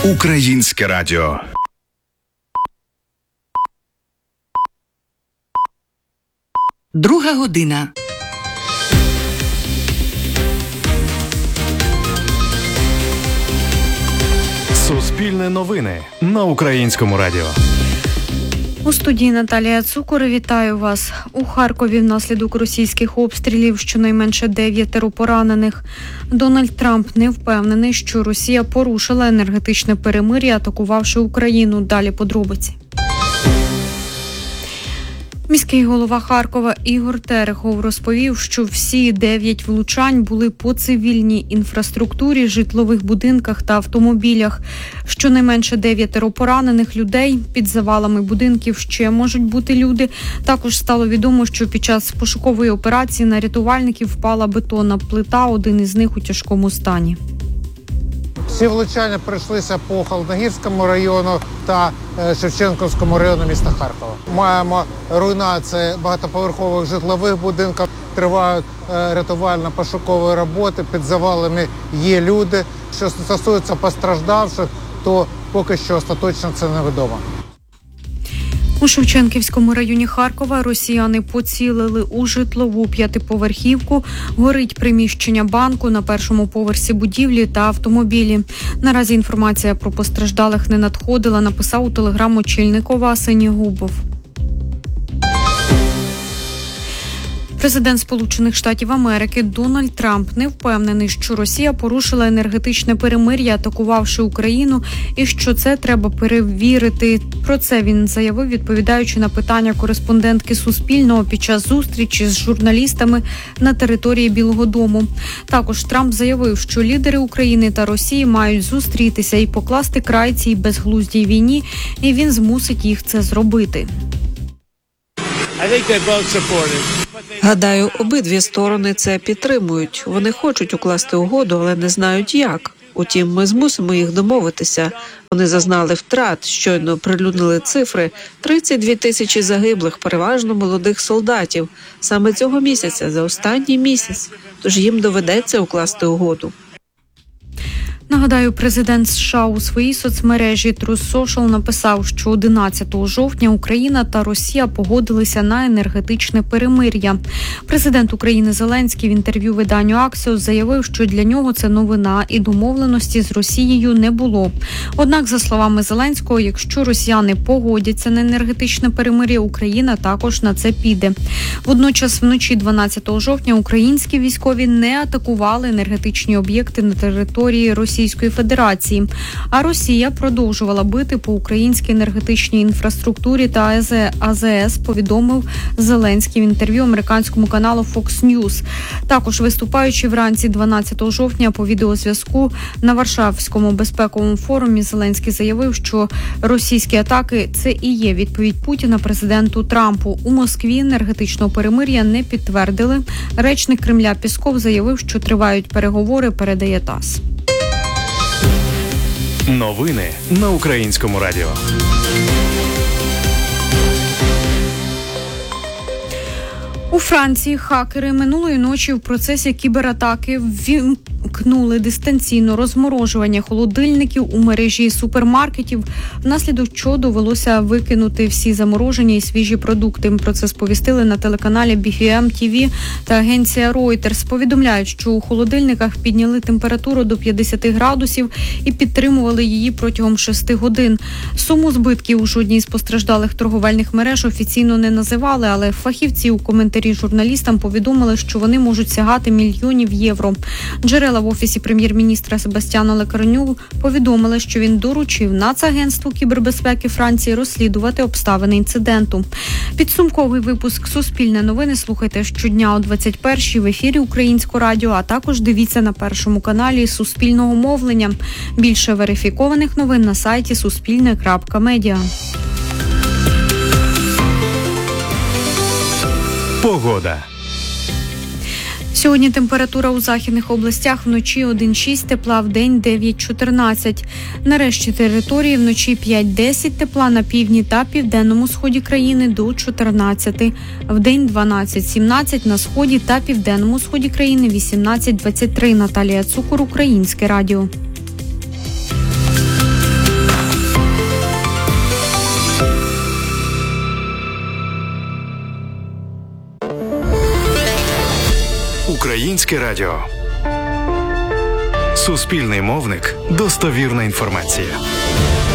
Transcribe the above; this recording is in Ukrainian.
Українське радіо. Друга година. Суспільне новини на Українському радіо. У студії Наталія Цукор. Вітаю вас. У Харкові внаслідок російських обстрілів щонайменше 9 поранених. Дональд Трамп не впевнений, що Росія порушила енергетичне перемир'я, атакувавши Україну. Далі подробиці. Міський голова Харкова Ігор Терехов розповів, що всі 9 влучань були по цивільній інфраструктурі, житлових будинках та автомобілях. Щонайменше 9 поранених людей. Під завалами будинків ще можуть бути люди. Також стало відомо, що під час пошукової операції на рятувальників впала бетонна плита, один із них у тяжкому стані. Всі влучання прийшлися по Холодногірському району та Шевченківському району міста Харкова. Маємо руйнації багатоповерхових житлових будинків, тривають рятувально-пошукові роботи, під завалами є люди. Що стосується постраждавших, то поки що остаточно це невідомо. У Шевченківському районі Харкова росіяни поцілили у житлову 5-поверхівку. Горить приміщення банку на першому поверсі будівлі та автомобілі. Наразі інформація про постраждалих не надходила, написав у телеграм очільник ОВА Сенігубов. Президент Сполучених Штатів Америки Дональд Трамп не впевнений, що Росія порушила енергетичне перемир'я, атакувавши Україну, і що це треба перевірити. Про це він заявив, відповідаючи на питання кореспондентки Суспільного під час зустрічі з журналістами на території Білого дому. Також Трамп заявив, що лідери України та Росії мають зустрітися і покласти край цій безглуздій війні, і він змусить їх це зробити. Гадаю, обидві сторони це підтримують. Вони хочуть укласти угоду, але не знають як. Утім, ми змусимо їх домовитися. Вони зазнали втрат, щойно прилюднили цифри. 32 тисячі загиблих, переважно молодих солдатів. Саме цього місяця, за останній місяць. Тож їм доведеться укласти угоду. Нагадаю, президент США у своїй соцмережі Truth Social написав, що 11 жовтня Україна та Росія погодилися на енергетичне перемир'я. Президент України Зеленський в інтерв'ю виданню Axios заявив, що для нього це новина і домовленості з Росією не було. Однак, за словами Зеленського, якщо росіяни погодяться на енергетичне перемир'я, Україна також на це піде. Водночас, вночі 12 жовтня українські військові не атакували енергетичні об'єкти на території Російської Федерації, а Росія продовжувала бити по українській енергетичній інфраструктурі та АЗС, повідомив Зеленський в інтерв'ю американському каналу Fox News. Також виступаючи вранці 12 жовтня по відеозв'язку на Варшавському безпековому форумі, Зеленський заявив, що російські атаки – це і є відповідь Путіна президенту Трампу. У Москві енергетичного перемир'я не підтвердили. Речник Кремля Пєсков заявив, що тривають переговори, передає ТАСС. Новини на Українському радіо. У Франції хакери минулої ночі в процесі кібератаки ввімкнули дистанційно розморожування холодильників у мережі супермаркетів, внаслідок чого довелося викинути всі заморожені і свіжі продукти. Про це сповістили на телеканалі BFM TV та агенція Reuters. Повідомляють, що у холодильниках підняли температуру до 50 градусів і підтримували її протягом 6 годин. Суму збитків у жодній з постраждалих торговельних мереж офіційно не називали, але фахівці у коментарі журналістам повідомили, що вони можуть сягати мільйонів євро. Джерела в офісі прем'єр-міністра Себастьяна Лекарню повідомили, що він доручив Нацагентству кібербезпеки Франції розслідувати обставини інциденту. Підсумковий випуск «Суспільне новини» слухайте щодня о 21-й в ефірі Українського радіо, а також дивіться на першому каналі Суспільного мовлення. Більше верифікованих новин на сайті suspilne.media. Погода. Сьогодні температура у західних областях вночі 1,6 тепла, вдень 9,14. На решті території вночі 5-10 тепла, на півдні та південному сході країни до 14. Вдень 12-17, на сході та південному сході країни 18-23. Наталія Цукор, Українське радіо. Українське радіо. Суспільний мовник. Достовірна інформація.